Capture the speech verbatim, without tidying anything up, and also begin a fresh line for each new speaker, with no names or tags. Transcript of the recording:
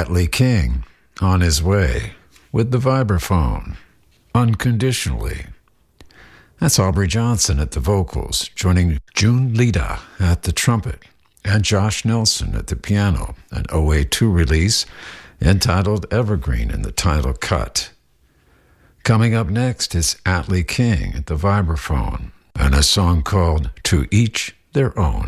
Atlee King, On His Way, with the vibraphone, Unconditionally. That's Aubrey Johnson at the vocals, joining June Lida at the trumpet, and Josh Nelson at the piano, an O A two release entitled Evergreen in the title cut. Coming up next is Atlee King at the vibraphone, and a song called To Each Their Own.